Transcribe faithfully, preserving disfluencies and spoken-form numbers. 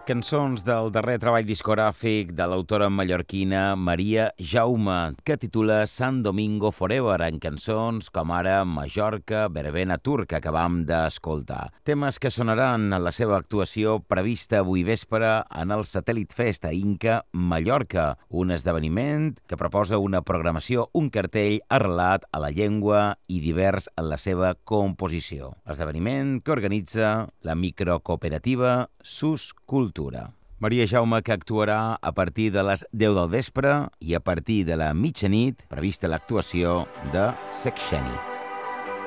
Cançons del darrer treball discogràfic de l'autora mallorquina Maria Jaume, que titula San Domingo Forever, en cançons com ara Mallorca, Verbena Tour, que acabam d'escoltar. Temes que sonaran en la seva actuació prevista avui vespre en el Satèl·lit Fest a Inca, Mallorca, un esdeveniment que proposa una programació, un cartell arrelat a la llengua i divers en la seva composició. Esdeveniment que organitza la microcooperativa Sus Cultura. Maria Jaume, que actuarà a partir de les deu del vespre i a partir de la mitjanit prevista l'actuació de Sexeni.